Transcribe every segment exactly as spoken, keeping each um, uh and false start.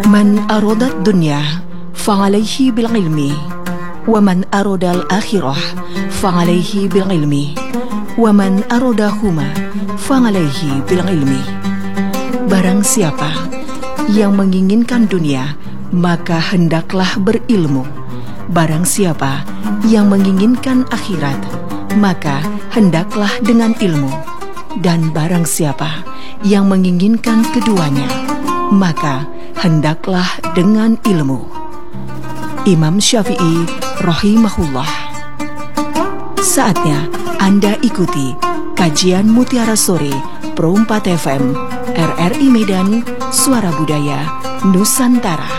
Man arodat dunya fa'alayhi bil ilmi wa man arodal akhirah fa'alayhi bil ilmi wa man arodahuma fa'alayhi bil ilmi. Barang siapa yang menginginkan dunia, maka hendaklah berilmu. Barang siapa yang menginginkan akhirat, maka hendaklah dengan ilmu. Dan barang siapa yang menginginkan keduanya, maka hendaklah dengan ilmu. Imam Syafi'i rahimahullah. Saatnya Anda ikuti kajian Mutiara Sore Pro empat F M R R I Medan, Suara Budaya Nusantara.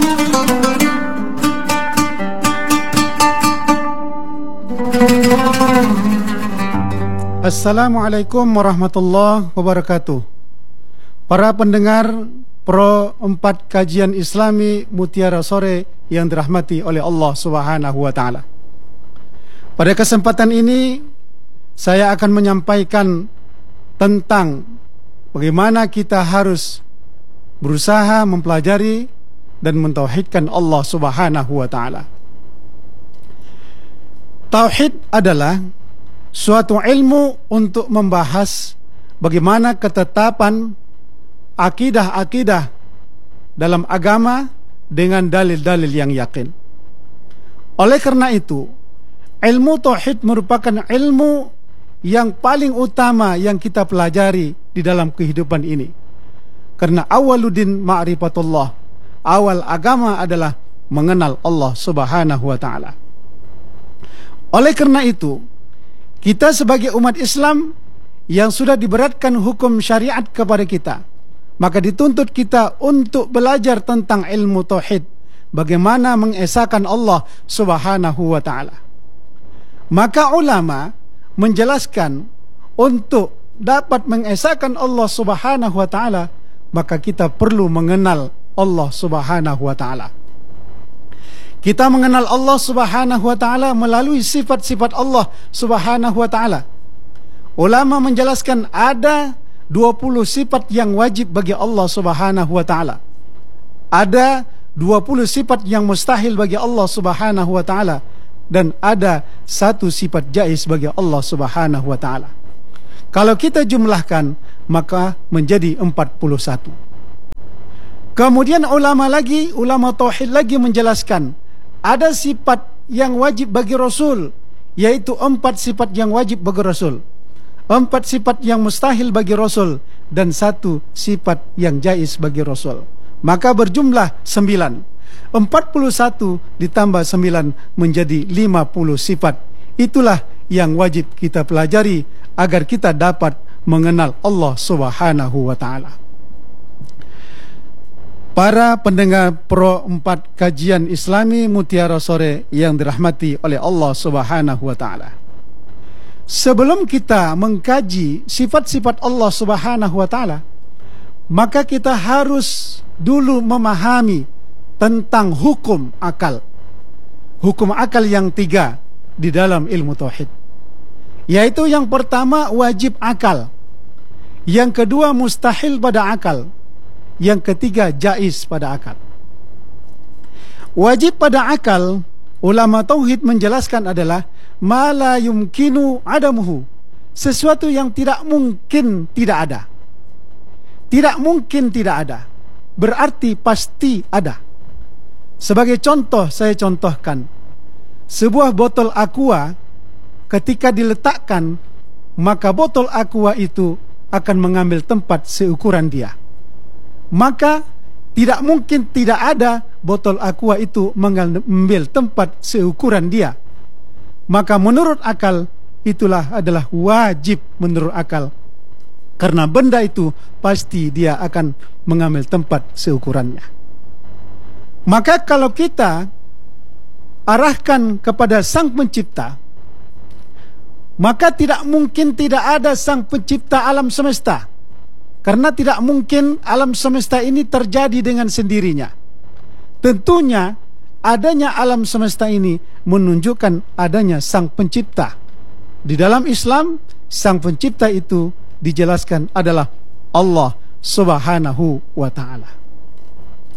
Assalamualaikum warahmatullahi wabarakatuh. Para pendengar Pro empat Kajian Islami Mutiara Sore yang dirahmati oleh Allah Subhanahu wa taala. Pada kesempatan ini saya akan menyampaikan tentang bagaimana kita harus berusaha mempelajari dan mentauhidkan Allah Subhanahu wa taala. Tauhid adalah suatu ilmu untuk membahas bagaimana ketetapan akidah-akidah dalam agama dengan dalil-dalil yang yakin. Oleh karena itu, ilmu tauhid merupakan ilmu yang paling utama yang kita pelajari di dalam kehidupan ini. Karena awwaluddin ma'rifatullah, awal agama adalah mengenal Allah Subhanahu wa taala. Oleh karena itu, kita sebagai umat Islam yang sudah diberatkan hukum syariat kepada kita, maka dituntut kita untuk belajar tentang ilmu tauhid, bagaimana mengesahkan Allah Subhanahu wa taala. Maka ulama menjelaskan untuk dapat mengesahkan Allah Subhanahu wa taala, maka kita perlu mengenal Allah Subhanahu wa taala. Kita mengenal Allah Subhanahu wa taala melalui sifat-sifat Allah Subhanahu wa taala. Ulama menjelaskan ada dua puluh sifat yang wajib bagi Allah Subhanahu wa taala. Ada dua puluh sifat yang mustahil bagi Allah Subhanahu wa taala, dan ada satu sifat jaiz bagi Allah Subhanahu wa taala. Kalau kita jumlahkan, maka menjadi empat puluh satu. Kemudian ulama lagi, ulama tauhid lagi menjelaskan ada sifat yang wajib bagi Rasul, yaitu empat sifat yang wajib bagi Rasul, empat sifat yang mustahil bagi Rasul, dan satu sifat yang jaiz bagi Rasul. Maka berjumlah sembilan. Empat puluh satu ditambah sembilan menjadi lima puluh sifat. Itulah yang wajib kita pelajari agar kita dapat mengenal Allah Subhanahu wa ta'ala. Para pendengar Pro empat Kajian Islami Mutiara Sore yang dirahmati oleh Allah Subhanahu wa ta'ala, sebelum kita mengkaji sifat-sifat Allah Subhanahu wa ta'ala, maka kita harus dulu memahami tentang hukum akal. Hukum akal yang tiga di dalam ilmu tauhid, yaitu yang pertama wajib akal, yang kedua mustahil pada akal, yang ketiga jaiz pada akal. Wajib pada akal, ulama tauhid menjelaskan adalah ma la yumkinu adamuhu, sesuatu yang tidak mungkin tidak ada. Tidak mungkin tidak ada, berarti pasti ada. Sebagai contoh, saya contohkan sebuah botol aqua. Ketika diletakkan, maka botol aqua itu akan mengambil tempat seukuran dia. Maka tidak mungkin tidak ada botol aqua itu mengambil tempat seukuran dia. Maka menurut akal, itulah adalah wajib menurut akal, karena benda itu pasti dia akan mengambil tempat seukurannya. Maka kalau kita arahkan kepada Sang Pencipta, maka tidak mungkin tidak ada Sang Pencipta alam semesta, karena tidak mungkin alam semesta ini terjadi dengan sendirinya. Tentunya adanya alam semesta ini menunjukkan adanya Sang Pencipta. Di dalam Islam, Sang Pencipta itu dijelaskan adalah Allah Subhanahu wa ta'ala.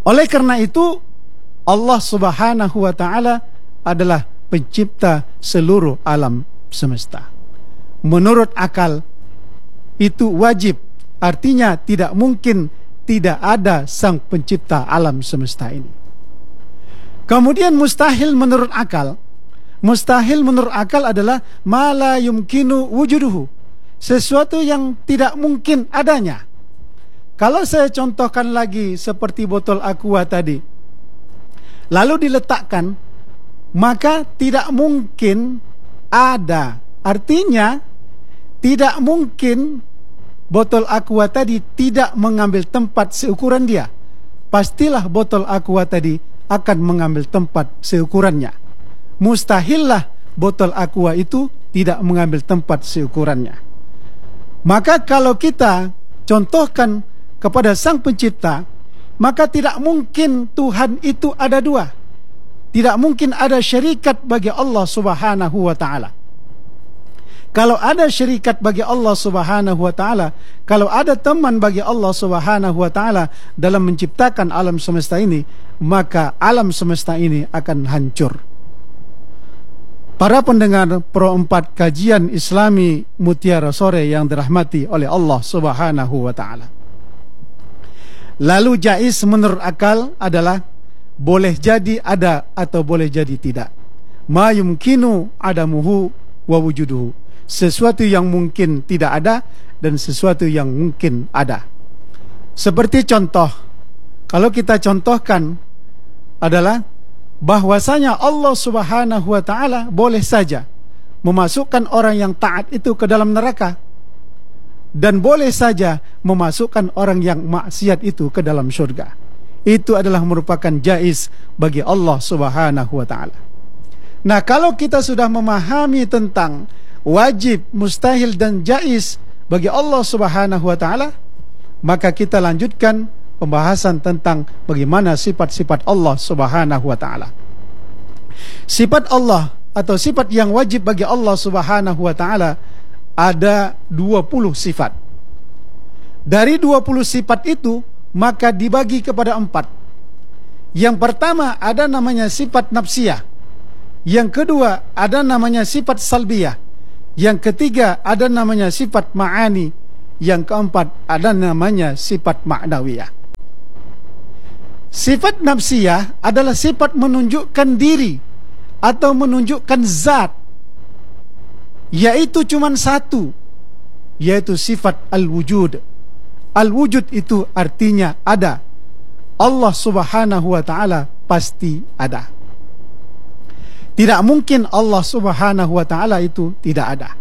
Oleh karena itu, Allah Subhanahu wa Ta'ala adalah pencipta seluruh alam semesta. Menurut akal, itu wajib, artinya tidak mungkin tidak ada sang pencipta alam semesta ini. Kemudian mustahil menurut akal. Mustahil menurut akal adalah ma la yumkinu wujuduhu, sesuatu yang tidak mungkin adanya. Kalau saya contohkan lagi seperti botol aqua tadi, lalu diletakkan, maka tidak mungkin ada. Artinya tidak mungkin botol aqua tadi tidak mengambil tempat seukuran dia. Pastilah botol aqua tadi akan mengambil tempat seukurannya. Mustahillah botol aqua itu tidak mengambil tempat seukurannya. Maka kalau kita contohkan kepada sang pencipta, maka tidak mungkin Tuhan itu ada dua. Tidak mungkin ada syarikat bagi Allah Subhanahu wa Ta'ala. Kalau ada syarikat bagi Allah Subhanahu wa Ta'ala, kalau ada teman bagi Allah Subhanahu wa Ta'ala dalam menciptakan alam semesta ini, maka alam semesta ini akan hancur. Para pendengar Pro empat kajian Islami Mutiara Sore yang dirahmati oleh Allah Subhanahu wa Ta'ala. Lalu jaiz menurut akal adalah boleh jadi ada atau boleh jadi tidak. Ma yumkinu adamuhu wa wujuduhu, sesuatu yang mungkin tidak ada dan sesuatu yang mungkin ada. Seperti contoh, kalau kita contohkan adalah bahwasanya Allah Subhanahu wa Ta'ala boleh saja memasukkan orang yang taat itu ke dalam neraka, dan boleh saja memasukkan orang yang maksiat itu ke dalam surga. Itu adalah merupakan jaiz bagi Allah Subhanahu wa Ta'ala. Nah, kalau kita sudah memahami tentang wajib, mustahil dan jaiz bagi Allah Subhanahu wa Ta'ala, maka kita lanjutkan pembahasan tentang bagaimana sifat-sifat Allah Subhanahu wa Ta'ala. Sifat Allah atau sifat yang wajib bagi Allah Subhanahu wa Ta'ala ada dua puluh sifat. Dari dua puluh sifat itu maka dibagi kepada empat. Yang pertama ada namanya sifat nafsiyah. Yang kedua ada namanya sifat salbiyah. Yang ketiga ada namanya sifat ma'ani. Yang keempat ada namanya sifat ma'nawiyah. Sifat nafsiyah adalah sifat menunjukkan diri atau menunjukkan zat, yaitu cuman satu, yaitu sifat al-wujud. Al-wujud itu artinya ada. Allah Subhanahu wa Ta'ala pasti ada. Tidak mungkin Allah Subhanahu wa Ta'ala itu tidak ada.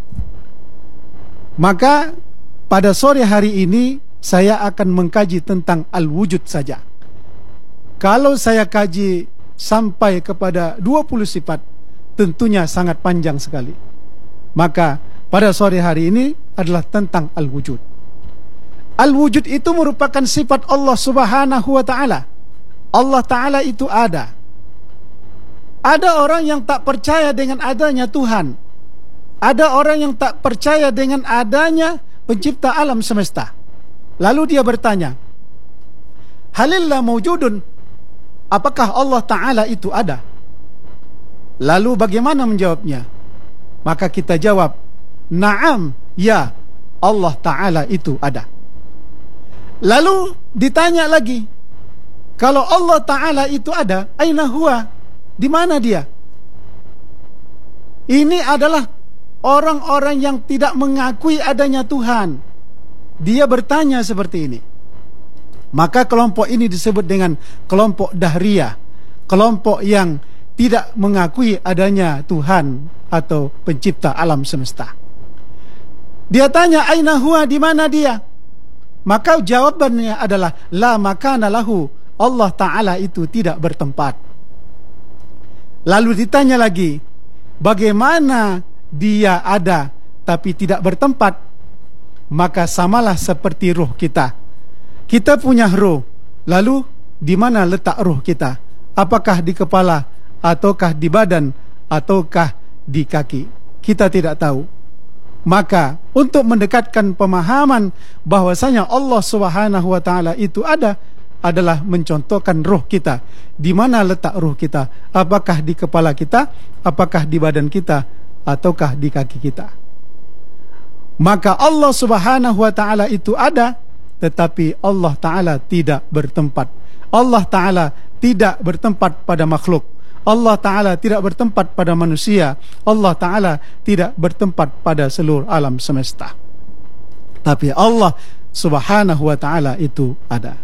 Maka pada sore hari ini saya akan mengkaji tentang al-wujud saja. Kalau saya kaji sampai kepada dua puluh sifat, tentunya sangat panjang sekali. Maka pada sore hari ini adalah tentang al-wujud. Al-wujud itu merupakan sifat Allah Subhanahu wa Ta'ala. Allah Ta'ala itu ada. Ada orang yang tak percaya dengan adanya Tuhan. Ada orang yang tak percaya dengan adanya pencipta alam semesta. Lalu dia bertanya, halillah mawjudun, apakah Allah Ta'ala itu ada? Lalu bagaimana menjawabnya? Maka kita jawab, na'am, ya, Allah Ta'ala itu ada. Lalu ditanya lagi, kalau Allah Ta'ala itu ada, aina huwa, di mana dia? Ini adalah orang-orang yang tidak mengakui adanya Tuhan. Dia bertanya seperti ini. Maka kelompok ini disebut dengan kelompok Dahriyah, kelompok yang tidak mengakui adanya Tuhan atau pencipta alam semesta. Dia tanya, aina huwa, di mana dia? Maka jawabannya adalah la makana lahu, Allah Ta'ala itu tidak bertempat. Lalu ditanya lagi, bagaimana dia ada tapi tidak bertempat? Maka samalah seperti ruh kita. Kita punya ruh, lalu di mana letak ruh kita? Apakah di kepala, ataukah di badan, ataukah di kaki? Kita tidak tahu. Maka untuk mendekatkan pemahaman bahwasanya Allah Subhanahu wa Ta'ala itu ada, adalah mencontohkan ruh kita. Di mana letak ruh kita? Apakah di kepala kita? Apakah di badan kita? Ataukah di kaki kita? Maka Allah Subhanahu wa ta'ala itu ada, tetapi Allah Ta'ala tidak bertempat. Allah Ta'ala tidak bertempat pada makhluk. Allah Ta'ala tidak bertempat pada manusia. Allah Ta'ala tidak bertempat pada seluruh alam semesta. Tapi Allah Subhanahu wa ta'ala itu ada.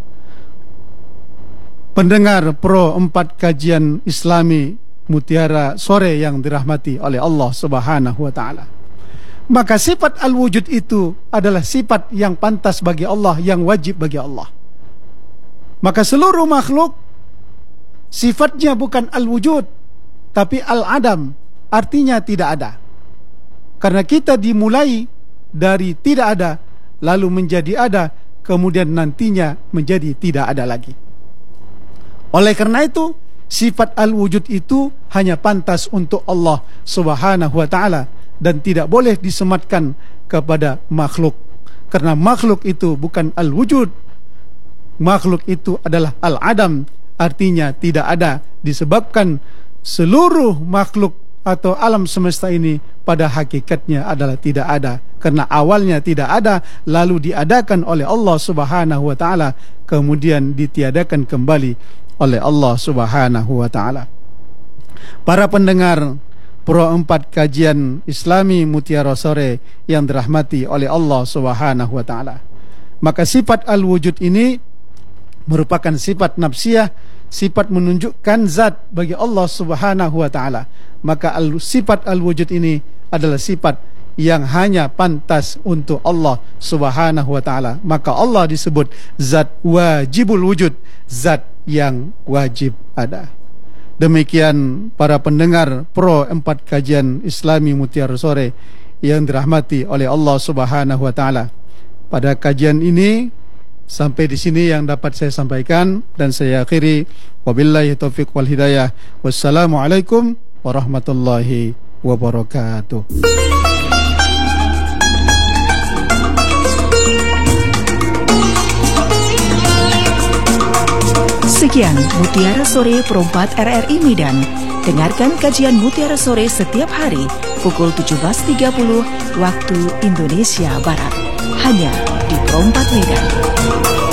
Pendengar Pro empat Kajian Islami Mutiara Sore yang dirahmati oleh Allah Subhanahu wa ta'ala, maka sifat al-wujud itu adalah sifat yang pantas bagi Allah, yang wajib bagi Allah. Maka seluruh makhluk sifatnya bukan al-wujud, tapi al-adam, artinya tidak ada. Karena kita dimulai dari tidak ada, lalu menjadi ada, kemudian nantinya menjadi tidak ada lagi. Oleh karena itu, sifat al-wujud itu hanya pantas untuk Allah Subhanahu wa ta'ala, dan tidak boleh disematkan kepada makhluk. Karena makhluk itu bukan al-wujud, makhluk itu adalah al-adam, artinya tidak ada, disebabkan seluruh makhluk atau alam semesta ini pada hakikatnya adalah tidak ada. Karena awalnya tidak ada, lalu diadakan oleh Allah Subhanahu wa ta'ala, kemudian ditiadakan kembali oleh Allah Subhanahu wa ta'ala. Para pendengar Pro empat Kajian Islami Mutiara Sore yang dirahmati oleh Allah Subhanahu wa ta'ala, maka sifat al-wujud ini merupakan sifat nafsiyah, sifat menunjukkan zat bagi Allah Subhanahu wa ta'ala. Maka al sifat al-wujud ini adalah sifat yang hanya pantas untuk Allah Subhanahu wa ta'ala. Maka Allah disebut zat wajibul wujud, zat yang wajib ada. Demikian para pendengar Pro empat Kajian Islami Mutiara Sore yang dirahmati oleh Allah Subhanahu wa ta'ala. Pada kajian ini sampai di sini yang dapat saya sampaikan, dan saya akhiri. Wabillahi taufiq wal hidayah. Wassalamualaikum warahmatullahi wabarakatuh. Sekian Mutiara Sore Pro empat R R I Medan. Dengarkan kajian Mutiara Sore setiap hari pukul tujuh belas tiga puluh waktu Indonesia Barat, hanya di Pro empat Medan.